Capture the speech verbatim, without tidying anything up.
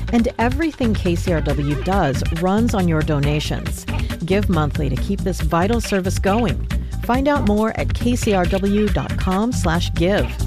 And everything K C R W does runs on your donations. Give monthly to keep this vital service going. Find out more at kcrw.com slash give.